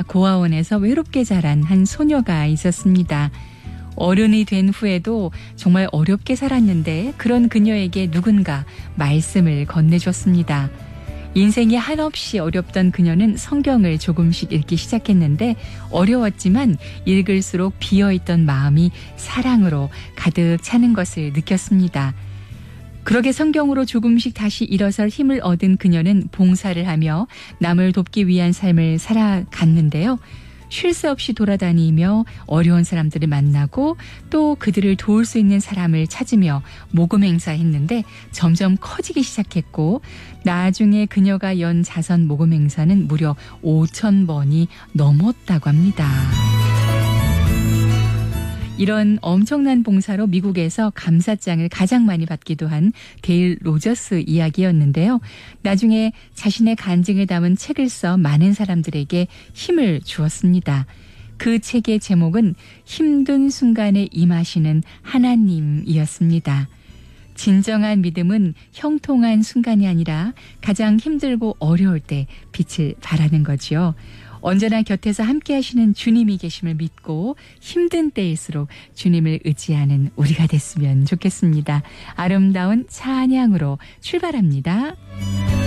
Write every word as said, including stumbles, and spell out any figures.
고아원에서 외롭게 자란 한 소녀가 있었습니다. 어른이 된 후에도 정말 어렵게 살았는데 그런 그녀에게 누군가 말씀을 건네줬습니다. 인생이 한없이 어렵던 그녀는 성경을 조금씩 읽기 시작했는데 어려웠지만 읽을수록 비어있던 마음이 사랑으로 가득 차는 것을 느꼈습니다. 그렇게 성경으로 조금씩 다시 일어설 힘을 얻은 그녀는 봉사를 하며 남을 돕기 위한 삶을 살아갔는데요. 쉴 새 없이 돌아다니며 어려운 사람들을 만나고 또 그들을 도울 수 있는 사람을 찾으며 모금 행사했는데 점점 커지기 시작했고 나중에 그녀가 연 자선 모금 행사는 무려 오천 번이 넘었다고 합니다. 이런 엄청난 봉사로 미국에서 감사장을 가장 많이 받기도 한 데일 로저스 이야기였는데요. 나중에 자신의 간증을 담은 책을 써 많은 사람들에게 힘을 주었습니다. 그 책의 제목은 힘든 순간에 임하시는 하나님이었습니다. 진정한 믿음은 형통한 순간이 아니라 가장 힘들고 어려울 때 빛을 발하는 거지요. 언제나 곁에서 함께 하시는 주님이 계심을 믿고 힘든 때일수록 주님을 의지하는 우리가 됐으면 좋겠습니다. 아름다운 찬양으로 출발합니다.